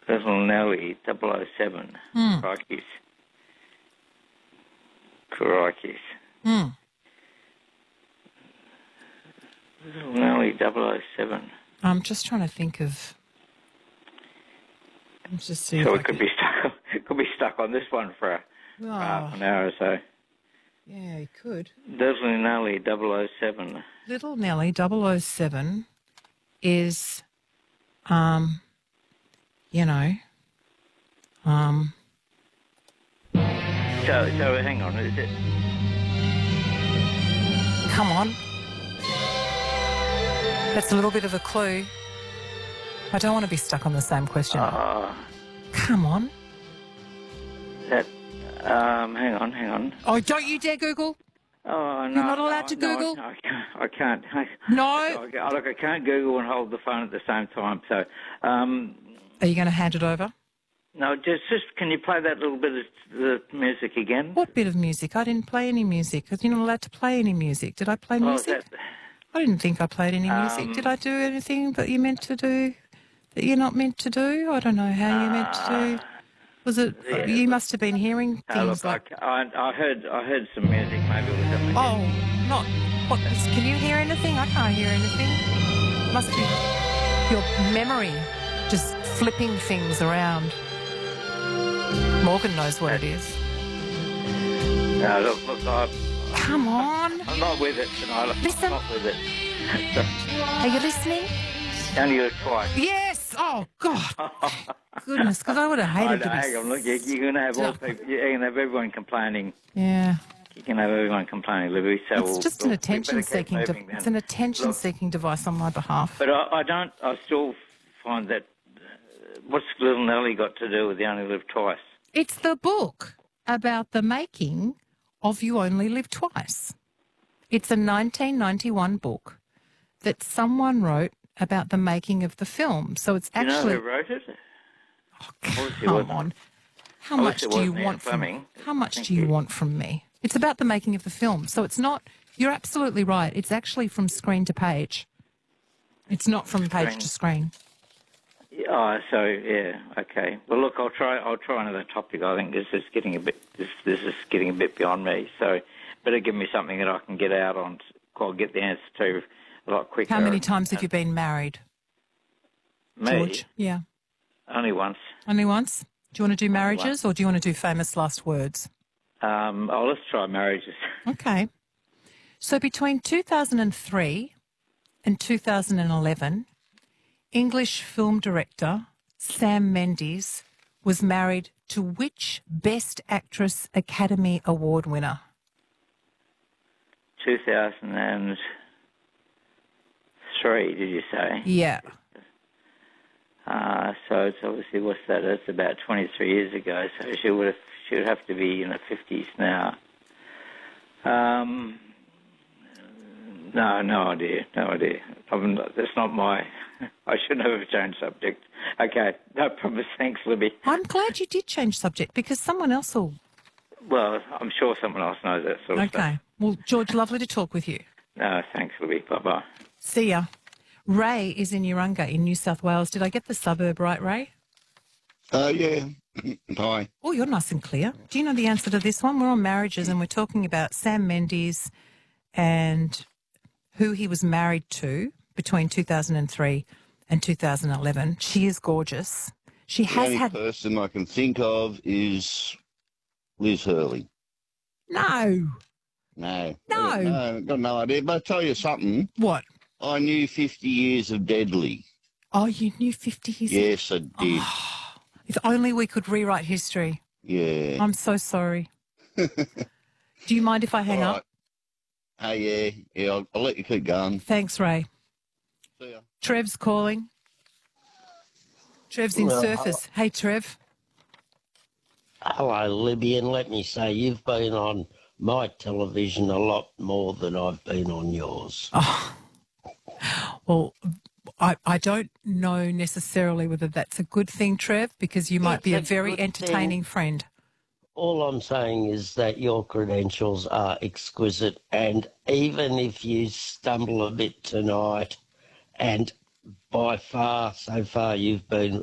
Little Nelly 007. Hmm. Crikey. Hmm. Little Nelly 007. I'm just trying to think of... Let's just see So if it could be stuck on this one for half an hour or so. Yeah, it could. Little Nelly 007. Little Nelly 007 is, you know... So hang on, is it? Come on. That's a little bit of a clue. I don't want to be stuck on the same question. Come on. That, hang on. Oh, don't you dare Google. Oh, no. You're not allowed to Google? No, I can't. No. Look, I can't Google and hold the phone at the same time, so... Are you going to hand it over? No, just can you play that little bit of the music again? What bit of music? I didn't play any music because you're not allowed to play any music. Did I play music? I didn't think I played any music. Did I do anything that you meant to do that you're not meant to do? I don't know how you meant to do. Was it? Yeah. You must have been hearing things like... I heard some music. Maybe it was something. Oh, not... What? Can you hear anything? I can't hear anything. Must be your memory just flipping things around. Morgan knows what it is. No, look, come on. I'm not with it tonight. Listen. I'm not with it. Are you listening? Only a twice. Yes. Oh God. Goodness, because I would have hated to be... Hang on, look, you're going to have all people. You're going to have everyone complaining. Yeah. You can have everyone complaining, Libby. So it's just an attention-seeking. It's an attention-seeking device on my behalf. But I still find that. What's Little Nelly got to do with You Only Live Twice? It's the book about the making of You Only Live Twice. It's a 1991 book that someone wrote about the making of the film. So it's actually... Do you know who wrote it? Oh, come on. How much do you want from me? How much do you want from me? It's about the making of the film. So it's not... You're absolutely right. It's actually from screen to page. It's not from page to screen. Oh, so yeah, okay. Well, look, I'll try another topic. I think this is getting a bit beyond me. So, better give me something that I can get out on. I'll get the answer to a lot quicker. How many times have you been married? Me? George? Yeah. Only once. Only once? Do you want to do marriages or do you want to do famous last words? Let's try marriages. Okay. So between 2003 and 2011, English film director Sam Mendes was married to which Best Actress Academy Award winner? 2003, did you say? Yeah. So it's obviously, what's that? That's about 23 years ago, so she would have to be in her 50s now. No idea. That's not my... I shouldn't have changed subject. Okay, no problem. Thanks, Libby. I'm glad you did change subject because someone else will... Well, I'm sure someone else knows that sort of stuff. Okay. Well, George, lovely to talk with you. No, thanks, Libby. Bye-bye. See ya. Ray is in Urunga in New South Wales. Did I get the suburb right, Ray? Yeah. Hi. Oh, you're nice and clear. Do you know the answer to this one? We're on marriages and we're talking about Sam Mendes and who he was married to between 2003 and 2011. She is gorgeous. She has had... The only person I can think of is Liz Hurley. No. No. I've got no idea. But I'll tell you something. What? I knew 50 years of Deadly. Oh, you knew 50 years? Yes, I did. Oh, if only we could rewrite history. Yeah. I'm so sorry. Do you mind if I hang up? Hey, yeah, I'll let you keep going. Thanks, Ray. See ya. Trev's calling. Trev's in Surfers. Hey, Trev. Hello, Libby, and let me say you've been on my television a lot more than I've been on yours. Oh. Well, I don't know necessarily whether that's a good thing, Trev, because you might be a very entertaining friend. All I'm saying is that your credentials are exquisite, and even if you stumble a bit tonight, and by far, so far, you've been